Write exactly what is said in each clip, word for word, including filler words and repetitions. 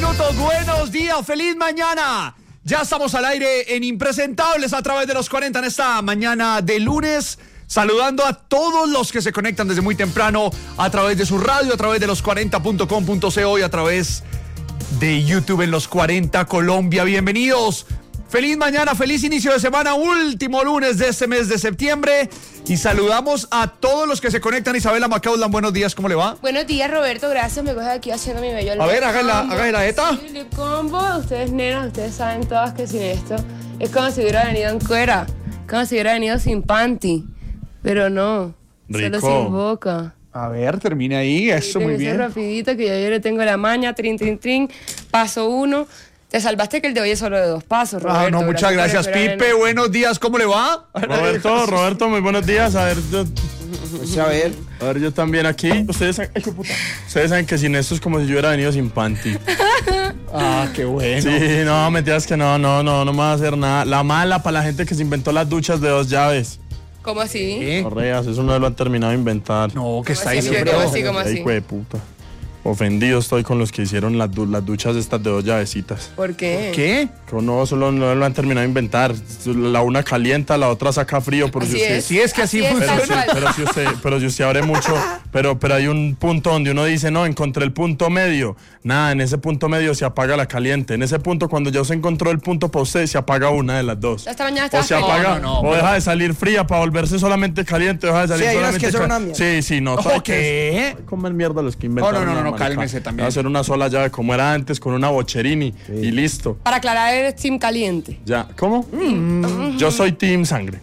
minutos. Buenos días, feliz mañana. Ya estamos al aire en Impresentables a través de los cuarenta en esta mañana de lunes. Saludando a todos los que se conectan desde muy temprano a través de su radio, a través de los cuarenta punto com punto co y a través de YouTube en los cuarenta Colombia. Bienvenidos. Feliz mañana, feliz inicio de semana, último lunes de este mes de septiembre. Y saludamos a todos los que se conectan. Isabela Macaulay, buenos días, ¿cómo le va? Buenos días, Roberto, gracias. Me coges aquí haciendo mi bello. A ver, haga la, haga la eta. Sí, lip combo. Ustedes, nenas, ustedes saben todas que sin esto es como si hubiera venido en cuera, como si hubiera venido sin panty. Pero no, Rico. solo sin boca. A ver, termine ahí, eso Sí, muy eso bien. rapidito, que ya yo le tengo la maña, trin, trin, trin. Paso uno. Te salvaste que el de hoy es solo de dos pasos, Roberto. Ah, no, muchas gracias, por esperar Pipe. en- Buenos días, ¿cómo le va? Roberto, Roberto, muy buenos días. A ver, yo, Pues a ver. a ver, yo también aquí. Ustedes saben, ay, qué puta. Ustedes saben que sin esto es como si yo hubiera venido sin panty. Ah, qué bueno. Sí, no, mentiras que no, no, no, no me va a hacer nada. La mala para la gente que se inventó las duchas de dos llaves. ¿Cómo así? ¿Qué? Correas, eso no lo han terminado de inventar. No, que está ¿Cómo así, diciendo. ¿Cómo así, cómo Ay, así? hijo de puta. Ofendido estoy con los que hicieron las, du- las duchas estas de dos llavecitas. ¿Por qué? ¿Qué? Que no, solo no lo han terminado de inventar. La una calienta, la otra saca frío. Pero Así si usted, es. Sí, es que así es, funciona. Pero tal si, cual. pero si usted, pero si usted abre mucho, pero, pero hay un punto donde uno dice, no, encontré el punto medio. Nada, en ese punto medio se apaga la caliente. En ese punto, cuando ya se encontró el punto para usted, se apaga una de las dos. Esta mañana O estaba se caliente. apaga, No, no, no, o pero- deja de salir fría para volverse solamente caliente, o deja de salir Sí, hay unas solamente que son ca- una mierda. Sí, sí, no. Ojo, todo ¿qué? Hay que comer mierda los que inventaron. No, no, no, la no, marica. cálmese también. Va a hacer una sola llave como era antes, con una bocherini y listo. Para aclarar, eres team caliente. Ya, ¿cómo? Yo soy team sangre.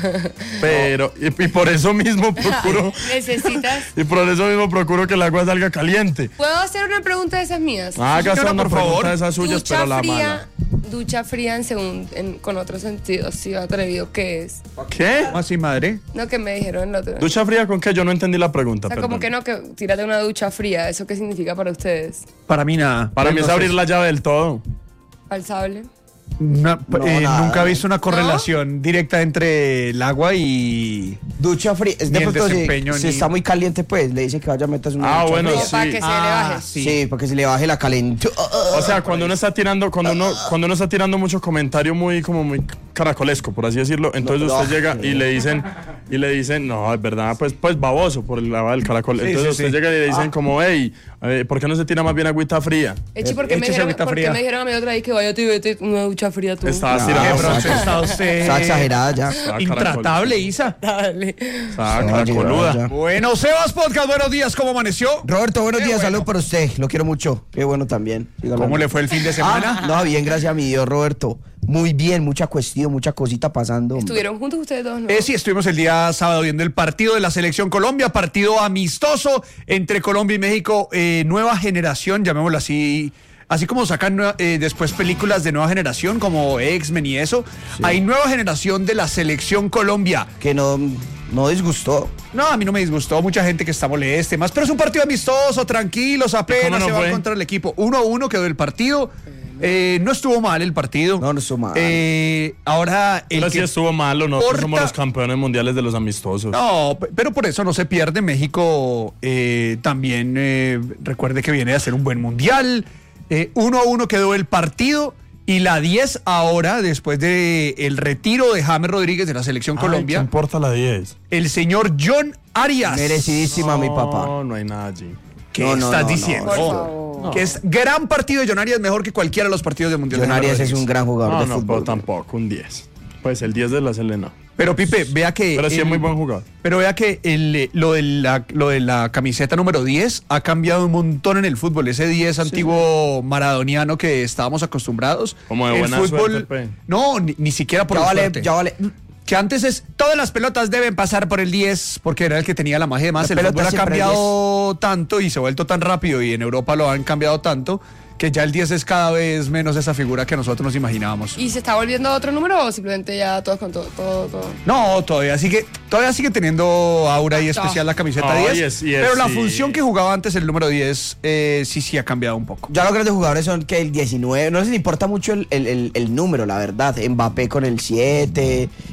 Pero, y, y por eso mismo procuro, Necesitas. y por eso mismo procuro que el agua salga caliente. ¿Puedo hacer una pregunta de esas mías? Hágase señora, una por pregunta favor. de esas suyas, ducha pero la fría, mala. ducha fría en segun- en- con otro sentido, sí, atrevido, ¿qué es? ¿Qué? ¿Cómo así, madre? No, que me dijeron el otro. ¿Ducha fría con qué? Yo no entendí la pregunta, O sea, perdón. como que no, que tírate una ducha fría, ¿eso qué significa para ustedes? Para mí nada. Para Pues mí no es sé. abrir la llave del todo. Falsable. Una- No, eh, nada. nunca he visto una correlación directa entre el agua y... Ducha fría. Es Ni de el pronto si, desempeño, si ni- está muy caliente, pues le dice que vaya a meterse una Ah, ducha bueno, fría. Como para sí. que se Ah, le baje. sí. Sí, para que se le baje la calentura. O sea, cuando uno está tirando, cuando uno, cuando uno está tirando mucho comentario muy, como muy caracolesco, por así decirlo, entonces No, usted no. llega y le dicen, y le dicen, no, es verdad, pues, pues baboso por el lado del caracol. Sí, Entonces sí, usted sí. llega y le dicen como, hey, eh, ¿por qué no se tira más bien agüita fría? Echi, ¿por qué me échese dijeron, agüita por qué fría. me dijeron a mí otra vez que vaya a tirarte una ducha fría tú? Estaba No, tirando. ¿Qué o sea, bronce está usted? Está exagerada ya. Estaba Intratable, caracol- Isa. Dale. Estaba No, caracoluda. ya. Bueno, Sebas Podcast, buenos días, ¿cómo amaneció? Roberto, buenos Qué días, bueno. salud para usted. Lo quiero mucho. Qué bueno también. Dígalo. ¿Cómo le fue el fin de semana? Ah, no, bien, gracias a mi Dios, Roberto. Muy bien, mucha cuestión, mucha cosita pasando. hombre. ¿Estuvieron juntos ustedes dos, no? Eh, sí, estuvimos el día sábado viendo el partido de la Selección Colombia, partido amistoso entre Colombia y México, eh, nueva generación, llamémoslo así, así como sacan eh, después películas de nueva generación como X-Men y eso, hay nueva generación de la Selección Colombia. Que no, no disgustó. No, a mí no me disgustó, mucha gente que está molesta y más, pero es un partido amistoso, tranquilos, apenas ¿Cómo no se va a fue? encontrar el equipo. uno a uno quedó el partido, eh, no estuvo mal el partido. No, no estuvo mal. Eh, ahora el Pero sí que- estuvo malo, nosotros Porta- somos los campeones mundiales de los amistosos. No, p- pero por eso no se pierde. México eh, también eh, recuerde que viene de hacer un buen mundial. Eh, uno a uno quedó el partido y la diez ahora, después de el retiro de James Rodríguez de la Selección Ay, ¿qué Colombia, importa la diez? el señor John Arias. Merecidísima mi papá. No, no hay nada allí. ¿Qué No, no, estás no, no, diciendo? por favor. Que es gran partido de John Arias, mejor que cualquiera de los partidos del Mundial. de John James Arias es Rodríguez. un gran jugador No, de no, fútbol. pero tampoco, un diez. Pues el diez de la Selena. Pero Pipe, vea que... Pero sí es el- muy buen jugador. Pero vea que el, eh, lo, de la, lo de la camiseta número diez ha cambiado un montón en el fútbol. Ese diez antiguo maradoniano que estábamos acostumbrados. Como de el buena fútbol, suerte, pe. No, ni, ni siquiera por Ya la vale, suerte. ya vale. Que antes es, todas las pelotas deben pasar por el diez, porque era el que tenía la magia de más. La El pelota fútbol ha siempre cambiado tanto y se ha vuelto tan rápido y en Europa lo han cambiado tanto que ya el diez es cada vez menos esa figura que nosotros nos imaginábamos. ¿Y se está volviendo otro número o simplemente ya todos con todo, todo, todo? No, todavía sigue, todavía sigue teniendo aura y especial la camiseta No, diez. y es- y es- pero la sí. función que jugaba antes el número diez eh, sí, sí ha cambiado un poco. Ya los grandes jugadores son que el diecinueve, no les importa mucho el, el- el- el número, la verdad. Mbappé con el siete,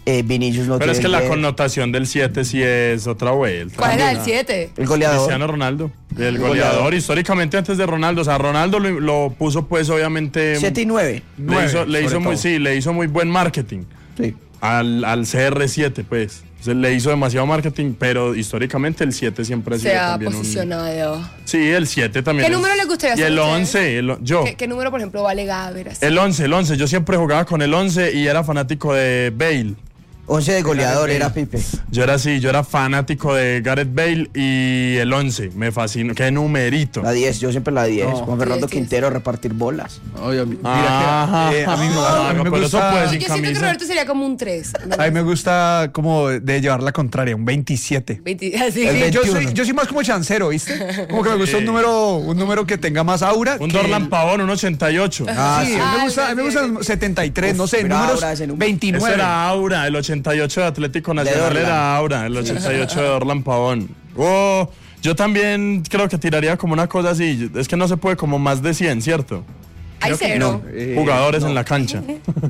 Eh, Vinicius no Pero es tiene que la diez. connotación del siete sí es otra vuelta. ¿Cuál es la del siete? El goleador. Cristiano Ronaldo. El goleador, históricamente antes de Ronaldo. O sea, Ronaldo lo, lo puso, pues, obviamente. siete y nueve. Le Nueve, hizo, le sobre hizo muy, todo. sí, le hizo muy buen marketing Sí. al, al C R siete, pues. O sea, le hizo demasiado marketing, pero históricamente el siete siempre ha sido Se ha también un... posicionado. Sí, el siete también. ¿Qué es- número le gustaría Y ser el a ustedes? once, el, yo. ¿Qué, qué número, por ejemplo, vale Gaber? así? El once, el once. Yo siempre jugaba con el once y era fanático de Bale. once de goleador Gareth era Bale. Pipe. Yo era así, yo era fanático de Gareth Bale y el once. Me fascinó. Qué numerito. La diez, yo siempre la diez. No. Juan Fernando diez, diez. Quintero, repartir bolas. Oye, mira Ajá. que, eh, a mí, me- Ah, a mí me pero eso gusta, puede Yo sin siento que camisa. Roberto sería como un tres. a mí me gusta como de llevar la contraria, un veintisiete. veinte, así. El Sí, yo soy, veintiuno. yo soy más como chancero, ¿viste? Como que me gusta un número, un número que tenga más aura. Un que Dorlan el- Pavón, un ochenta y ocho. Ah, sí, sí. a mí me Ah, gusta, a mí me sí, gusta sí. el setenta y tres, no sé, Mira números ahora ese número. Ese veintinueve. era Aura, el ochenta y ocho de Atlético Nacional Dorlan. era Aura, el ochenta y ocho de Dorlan Pavón. Oh, yo también creo que tiraría como una cosa así. Es que no se puede como más de cien, ¿cierto? Hay cero. Eh, Jugadores no. en la cancha.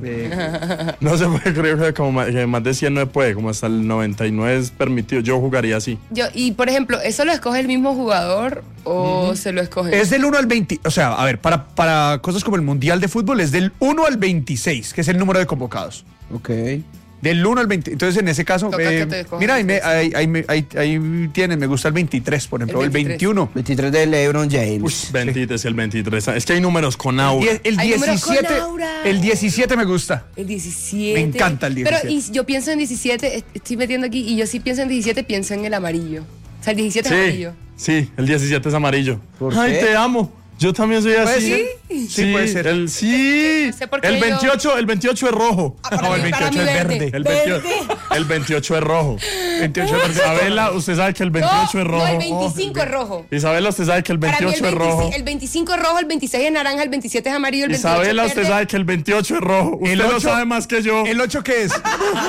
Eh, No se puede, creo que como más, que más de cien no se puede, como hasta el noventa y nueve es permitido. Yo jugaría así. Yo, y por ejemplo, ¿eso lo escoge el mismo jugador o se lo escoge? Es del uno al veinte, o sea, a ver, para, para cosas como el Mundial de Fútbol es del uno al veintiséis, que es el número de convocados. Ok. Del uno al veinte. Entonces, en ese caso, Toca eh, que te escojas mira, ahí, me- entonces. ahí, ahí me- ahí- ahí tienes, me gusta el veintitrés, por ejemplo, El el, veintitrés. veintiuno. veintitrés de LeBron James. veintitrés, el veintitrés. Es que hay números con aura. Die- el Hay números con diecisiete, aura. el diecisiete me gusta. El diecisiete. Me encanta el diecisiete. Pero y yo pienso en diecisiete, est- estoy metiendo aquí, y yo sí pienso en diecisiete, pienso en el amarillo. O sea, el diecisiete es Sí, amarillo. sí, el diecisiete es amarillo. ¿Por Ay, qué? te amo. Yo también soy ¿Puede así. ser? Sí, puede ser. El, sí. No sé por qué el yo- veintiocho, el veintiocho es rojo. para No, el mí- para veintiocho mí es verde. verde. El veintiocho, el veintiocho es rojo. veintiocho es verde. Isabela, usted sabe que el veintiocho no, es rojo. No, el veinticinco es rojo. Isabela, usted sabe que el Para mí el, veintiocho es rojo. veinticinco, el veinticinco es rojo, el veintiséis es naranja, el veintisiete es amarillo, el veintiocho Isabela, es usted verde. sabe que el veintiocho es rojo. Usted El lo ocho- sabe más que yo. ¿El ocho qué es?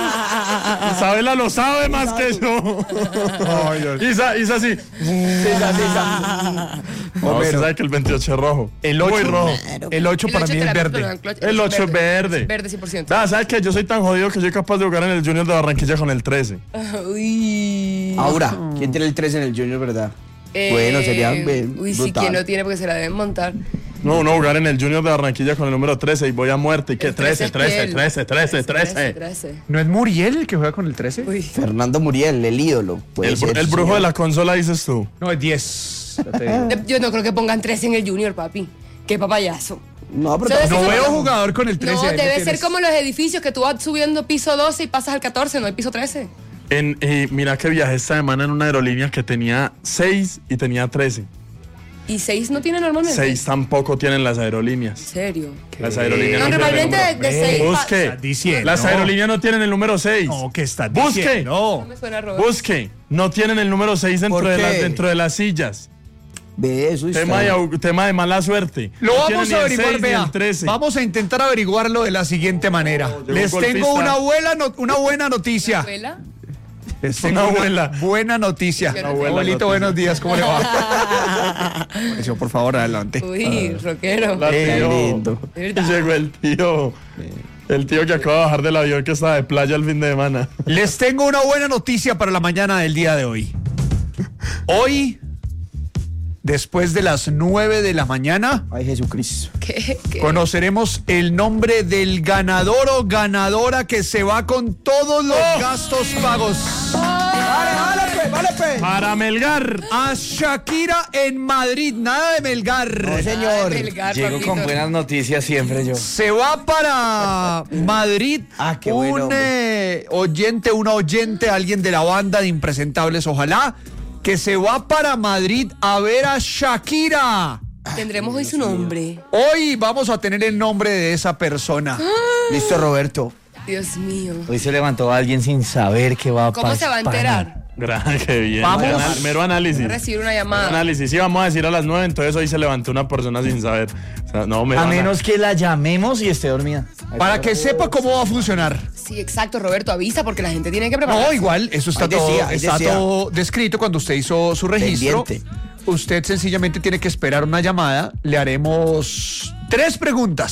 Isabela lo sabe más que yo. Ay, Dios. Isa, Isa sí. No, usted sabe que el veintiocho es rojo. El Muy ocho, rojo. el ocho para ocho mí te es la- verde. perdón, cloch- El ocho es verde. Verde cien por ciento. Ah, ¿sabes qué? Yo soy tan jodido que soy capaz de jugar en el Junior de Barranquilla con el trece. Uy. Aura. ¿Quién tiene el tres en el Junior, verdad? Eh, Bueno, sería eh, Uy, sí, brutal. quien no tiene porque se la deben montar. No, no, jugar en el Junior de Barranquilla con el número trece y voy a muerte. ¿Y qué? El trece trece, es trece, él. trece, trece, trece. trece. ¿No es Muriel el que juega con el trece? Uy. Fernando Muriel, el ídolo. Puede El, ser, el brujo señor. de la consola dices tú. No, es diez. Ya te digo. Yo no creo que pongan trece en el Junior, papi. Qué papayazo. No, pero Eso No es veo como- jugador con el trece. No, ahí me debe ser tienes. como los edificios que tú vas subiendo piso doce y pasas al catorce, no hay piso trece. En, eh, mira que viajé esta semana en una aerolínea que tenía seis y tenía trece. Y seis no tiene normalmente. seis tampoco tienen las aerolíneas. ¿En serio? Las aerolíneas No, no, normalmente tienen de, el de número. seis. pa- Busque. Estás diciendo. Las aerolíneas no tienen el número seis. No, ¿qué estás Busque. diciendo? No No. me suena Robert. Busque. No tienen el número seis dentro, ¿Por de las, qué? dentro de las sillas. Ve eso. Tema de, está- au- tema de mala suerte. Lo No vamos tienen ni a el averiguar, seis ni vea. el trece. Vamos a intentar averiguarlo de la siguiente manera. llegó Les un tengo golpista. una buena, no- una buena noticia. ¿Abuela? Les tengo Una abuela. buena noticia. Una buena Abuelito, noticia. buenos días, ¿cómo le va? Mauricio, por favor, adelante. Uy, rockero. La Eh, tío. lindo. ¿Verdad? Llegó el tío. El tío que acaba de bajar del avión que estaba de playa el fin de semana. Les tengo una buena noticia para la mañana del día de hoy. Hoy, después de las nueve de la mañana, Ay, Jesucristo. ¿Qué? ¿Qué? conoceremos el nombre del ganador o ganadora que se va con todos los gastos pagos. Vale, vale, pues, vale, pues. Para Melgar. A Shakira en Madrid, nada de Melgar. No, señor. Belgar, Llego papito. con buenas noticias siempre yo. Se va para Madrid Ah, qué un bueno, hombre. eh, oyente, una oyente, alguien de la banda de Impresentables, ojalá, que se va para Madrid a ver a Shakira. Tendremos hoy su nombre. Hoy vamos a tener el nombre de esa persona. Listo, Roberto. Dios mío. Hoy se levantó alguien sin saber qué va a pasar. ¿Cómo se va a enterar? Gran, qué bien. Vamos. Mero anal- Mero análisis. Va a recibir una Mero llamada. análisis. Sí, vamos a decir a las nueve, entonces hoy se levantó una persona sin saber. O sea, no, me A menos que la llamemos y esté dormida. Para que sepa cómo va a funcionar. Sí, exacto, Roberto, avisa porque la gente tiene que preparar. No, igual, eso está, Ahí todo, decía, ahí está decía. todo descrito cuando usted hizo su registro. Pendiente. Usted sencillamente tiene que esperar una llamada. Le haremos tres preguntas.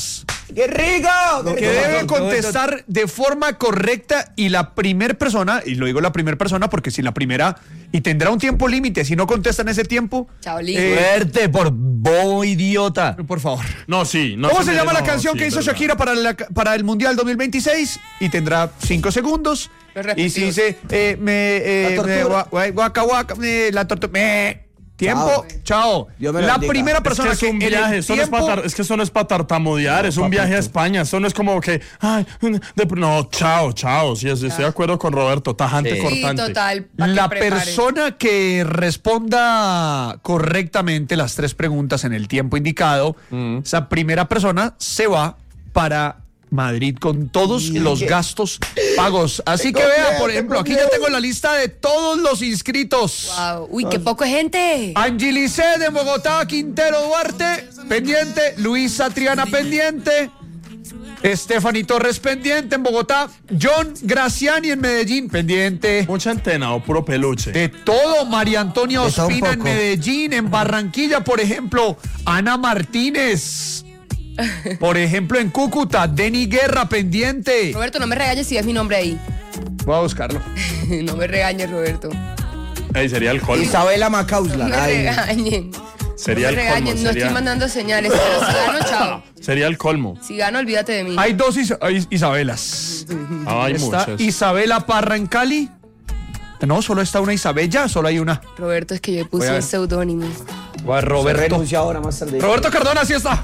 ¡Qué rico! Que debe contestar de forma correcta y la primer persona, y lo digo la primera persona porque si la primera, y tendrá un tiempo límite, si no contesta en ese tiempo, Chaolín. eh, Suerte por bobo idiota. por favor. No, sí. No ¿Cómo se me- llama la no, canción sí, que hizo verdad. Shakira para, la- para el Mundial dos mil veintiséis? Y tendrá cinco segundos. Los Y si respectivos. dice, eh, me, eh, La me, tortura. gua- gua- guaca, guaca, me, la tortura, me, tiempo, chao. Dios me la La bendiga. primera Es que persona es que, un en el viaje, eso no es, tiempo- para, es que eso no es para tartamudear, es un viaje a España, eso no es como que, ay, de- no, chao, chao, sí, estoy de acuerdo con Roberto, tajante, Sí. Sí, cortante. total. pa' que La prepare. persona que responda correctamente las tres preguntas en el tiempo indicado, esa primera persona se va para Madrid con todos los gastos pagos. Así que Tengo vea, miedo, por ejemplo, tengo aquí miedo. ya tengo la lista de todos los inscritos. Wow. Uy, qué poco gente. Angelice de Bogotá, Quintero Duarte, pendiente. Luisa Triana, pendiente. Stephanie Torres, pendiente en Bogotá. John Graciani en Medellín, pendiente. Mucha antena o puro peluche. De todo, María Antonia De todo un Ospina en poco. Medellín, en Barranquilla, por ejemplo, Ana Martínez. Por ejemplo, en Cúcuta, Denny Guerra, pendiente. Roberto, no me regañes si es mi nombre ahí. Voy a buscarlo. No me regañes, Roberto. Ey, sería el colmo. Isabela No Macauslan. me Ay, regañen. Sería no me el colmo. regañen, no sería, estoy mandando señales. Pero si gano, chao. sería el colmo. Si gano, olvídate de mí. Hay dos Is- hay Isabelas. Hay Está muchas. Isabela Parra en Cali. No, solo está una Isabella, solo hay una. Roberto, es que yo Voy puse a un ver. seudónimo. Roberto. Renunció ahora más tarde. Roberto Cardona, sí está.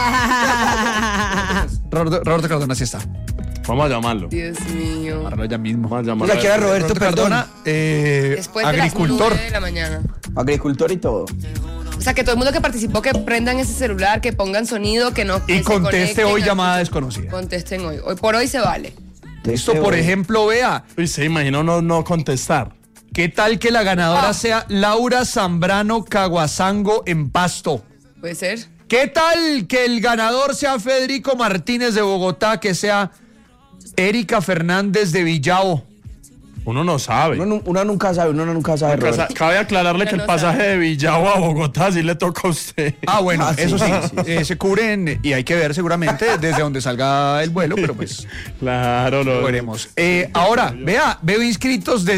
Roberto, Roberto Cardona, sí está. Vamos a llamarlo. Dios mío. Ahora ya mismo. Vamos a O llamarlo. sea, que era Roberto, Roberto perdón. Cardona, eh, Después de agricultor. las nueve de la mañana. Agricultor y todo. O sea, que todo el mundo que participó que prendan ese celular, que pongan sonido, que no. que Y se conteste conecten hoy a- llamada desconocida. Contesten hoy. Hoy por hoy se vale. Esto, Este por hoy. ejemplo, vea, Uy, se imaginó no, no contestar. ¿qué tal que la ganadora Ah. sea Laura Zambrano Caguasango en Pasto? ¿Puede ser? ¿Qué tal que el ganador sea Federico Martínez de Bogotá, que sea Erika Fernández de Villavo? Uno no sabe. Uno, nu- uno nunca sabe, uno nunca sabe, Nunca sa- Roberto. Cabe aclararle Uno que el no pasaje sabe. de Villavo a Bogotá sí le toca a usted. Ah, bueno, Ah, sí, eso sí, sí, sí. eh, se cubren y hay que ver seguramente desde donde salga el vuelo, pero pues Claro, no. lo veremos. Eh, ahora, vea, veo inscritos de